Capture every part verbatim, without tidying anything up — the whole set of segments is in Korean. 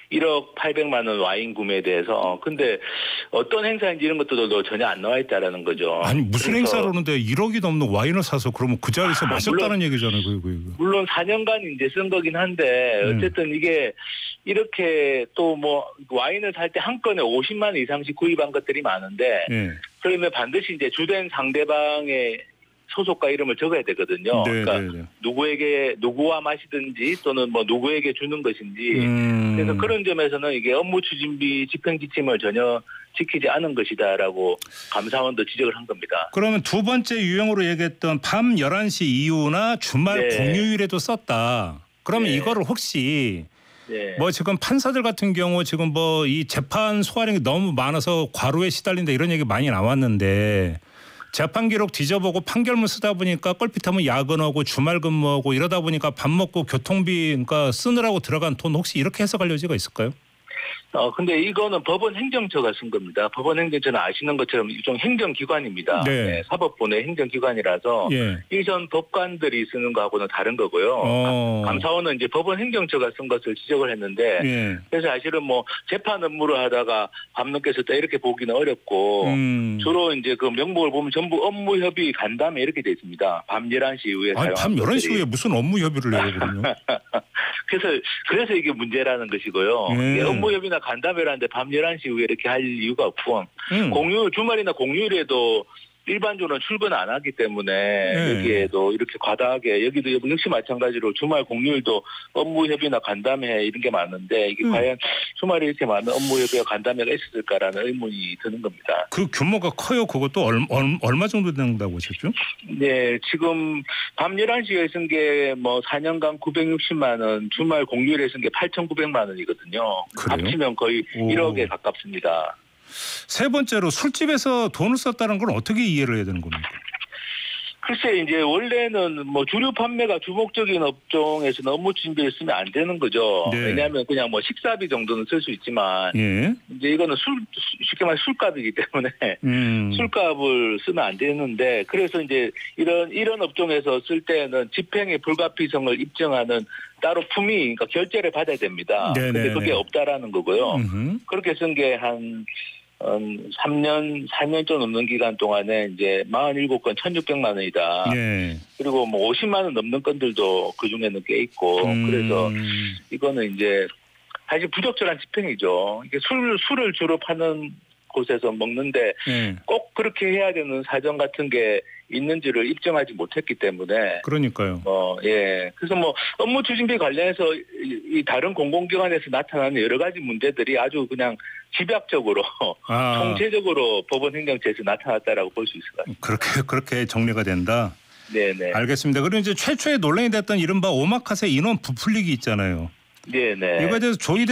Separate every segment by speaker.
Speaker 1: 일억 팔백만 원 와인 구매에 대해서. 근데 어떤 행사인지 이런 것도 전혀 안 나와 있다라는 거죠.
Speaker 2: 아니 무슨 행사라는데 일억이 넘는 와인을 사서 그러면 그 자리에서
Speaker 1: 아,
Speaker 2: 마셨다는
Speaker 1: 물론,
Speaker 2: 얘기잖아요. 그거, 그거.
Speaker 1: 물론 사 년간 이제 쓴 거긴 한데 어쨌든 네. 이게 이렇게 또 뭐 와인을 살 때 한 건에 오십만 원 이상씩 구입한 것들이 많은데 네. 그러면 반드시 이제 주된 상대방의 소속가 이름을 적어야 되거든요. 네, 그러니까 네, 네. 누구에게 누구와 마시든지 또는 뭐 누구에게 주는 것인지. 음. 그래서 그런 점에서는 이게 업무 추진비 집행 지침을 전혀 지키지 않은 것이다라고 감사원도 지적을 한 겁니다.
Speaker 2: 그러면 두 번째 유형으로 얘기했던 밤 열한 시 이후나 주말 네. 공휴일에도 썼다. 그러면 네. 이거를 혹시 네. 뭐 지금 판사들 같은 경우 지금 뭐 이 재판 소화량이 너무 많아서 과로에 시달린다 이런 얘기 많이 나왔는데 재판 기록 뒤져보고 판결문 쓰다 보니까 껄핏하면 야근하고 주말 근무하고 이러다 보니까 밥 먹고 교통비 그러니까 쓰느라고 들어간 돈 혹시 이렇게 해석할 여지가 있을까요?
Speaker 1: 어 근데 이거는 법원 행정처가 쓴 겁니다. 법원 행정처는 아시는 것처럼 일종 행정기관입니다. 네. 네, 사법부 내 행정기관이라서 예. 이전 법관들이 쓰는 거하고는 다른 거고요. 어. 감사원은 이제 법원 행정처가 쓴 것을 지적을 했는데 예. 그래서 사실은 뭐 재판 업무를 하다가 밤늦게 썼다 이렇게 보기는 어렵고 음. 주로 이제 그 명목을 보면 전부 업무 협의 간담회 이렇게 돼 있습니다. 밤 열한 시 이후에
Speaker 2: 아니, 밤 열한 시 이후에 무슨 업무 협의를 해요, 그러면?
Speaker 1: 그래서 그래서 이게 문제라는 것이고요. 예. 이게 업무 협의나 간담회라는데 밤 열한 시 이후에 이렇게 할 이유가 없고 음. 공휴일 주말이나 공휴일에도 일반적으로는 출근 안 하기 때문에 네. 여기에도 이렇게 과다하게 여기도 역시 마찬가지로 주말 공휴일도 업무 협의나 간담회 이런 게 많은데 이게 음. 과연 주말에 이렇게 많은 업무 협의와 간담회가 있었을까라는 의문이 드는 겁니다.
Speaker 2: 그 규모가 커요. 그것도 얼, 얼, 얼마 정도 된다고 하셨죠?
Speaker 1: 네, 지금 밤 열한 시에 쓴 게 뭐 사 년간 구백육십만 원, 주말 공휴일에 쓴 게 팔천구백만 원이거든요. 그래요? 합치면 거의 오. 일억에 가깝습니다.
Speaker 2: 세 번째로 술집에서 돈을 썼다는 건 어떻게 이해를 해야 되는 겁니까?
Speaker 1: 글쎄 이제 원래는 뭐 주류 판매가 주목적인 업종에서는 업무 추진비를 쓰면 안 되는 거죠. 네. 왜냐하면 그냥 뭐 식사비 정도는 쓸 수 있지만 예. 이제 이거는 술 쉽게 말해 술값이기 때문에 음. 술값을 쓰면 안 되는데 그래서 이제 이런 이런 업종에서 쓸 때는 집행의 불가피성을 입증하는 따로 품위 그러니까 결제를 받아야 됩니다. 그런데 그게 없다라는 거고요. 음흠. 그렇게 쓴 게 한 음, 삼 년, 사 년 좀 넘는 기간 동안에 이제 사십칠 건 천육백만 원이다. 네. 그리고 뭐 오십만 원 넘는 건들도 그 중에는 꽤 있고. 음. 그래서 이거는 이제 사실 부적절한 집행이죠. 이게 술, 술을 주로 파는 곳에서 먹는데 네. 꼭 그렇게 해야 되는 사정 같은 게 있는지를 입증하지 못했기 때문에.
Speaker 2: 그러니까요.
Speaker 1: 어, 예. 그래서 뭐 업무 추진비 관련해서 이, 이 다른 공공기관에서 나타나는 여러 가지 문제들이 아주 그냥 집약적으로 아. 총체적으로 법원 행정처에서 나타났다라고 볼 수 있을 것 같습니다.
Speaker 2: 그렇게 그렇게 정리가 된다.
Speaker 1: 네네.
Speaker 2: 알겠습니다. 그리고 이제 최초에 논란이 됐던 이른바 오마카세 인원 부풀리기 있잖아요.
Speaker 1: 네네.
Speaker 2: 이거에 대해서 조희대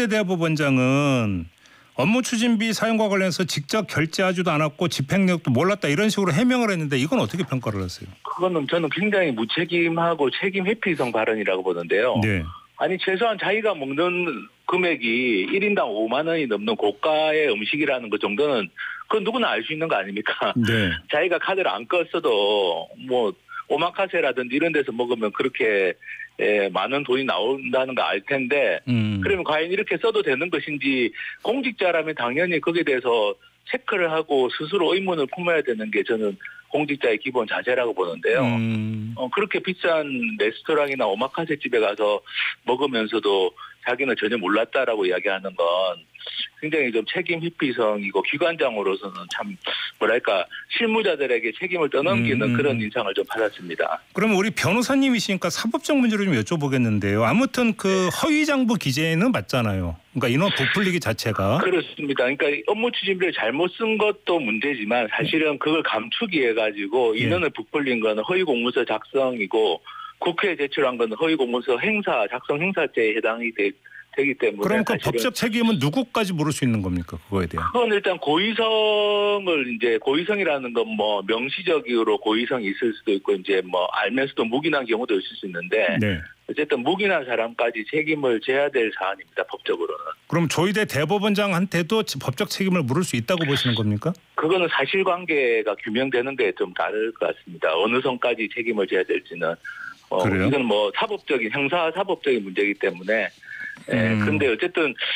Speaker 2: 대법원장은 업무 추진비 사용과 관련해서 직접 결제하지도 않았고 집행 내역도 몰랐다 이런 식으로 해명을 했는데 이건 어떻게 평가를 하세요?
Speaker 1: 그거는 저는 굉장히 무책임하고 책임 회피성 발언이라고 보는데요. 네. 아니 최소한 자기가 먹는 금액이 일 인당 오만 원이 넘는 고가의 음식이라는 것 정도는 그건 누구나 알 수 있는 거 아닙니까? 네. 자기가 카드를 안 껐어도 뭐 오마카세라든지 이런 데서 먹으면 그렇게 예, 많은 돈이 나온다는 거 알 텐데 음. 그러면 과연 이렇게 써도 되는 것인지 공직자라면 당연히 거기에 대해서 체크를 하고 스스로 의문을 품어야 되는 게 저는 공직자의 기본 자세라고 보는데요. 음. 어, 그렇게 비싼 레스토랑이나 오마카세 집에 가서 먹으면서도 자기는 전혀 몰랐다라고 이야기하는 건 굉장히 좀 책임 회피성이고 기관장으로서는 참 뭐랄까 실무자들에게 책임을 떠넘기는 음. 그런 인상을 좀 받았습니다.
Speaker 2: 그러면 우리 변호사님이시니까 사법적 문제로 좀 여쭤보겠는데요. 아무튼 그 허위장부 기재는 맞잖아요. 그러니까 인원 부풀리기 자체가.
Speaker 1: 그렇습니다. 그러니까 업무 추진비를 잘못 쓴 것도 문제지만 사실은 그걸 감추기 해가지고 인원을 부풀린 건 허위공문서 작성이고 국회에 제출한 건 허위공문서 행사 작성 행사죄에 해당이 되, 되기 때문에.
Speaker 2: 그럼 그 법적 책임은 누구까지 물을 수 있는 겁니까? 그거에 대한.
Speaker 1: 그건 일단 고의성을 이제 고의성이라는 건 뭐 명시적으로 고의성이 있을 수도 있고 이제 뭐 알면서도 묵인한 경우도 있을 수 있는데 네. 어쨌든 묵인한 사람까지 책임을 져야 될 사안입니다. 법적으로는.
Speaker 2: 그럼 조희대 대법원장한테도 법적 책임을 물을 수 있다고 보시는 겁니까?
Speaker 1: 그거는 사실관계가 규명되는 데 좀 다를 것 같습니다. 어느 선까지 책임을 져야 될지는. 어, 이건 뭐 사법적인 형사 사법적인 문제이기 때문에. 예, 음. 근데 어쨌든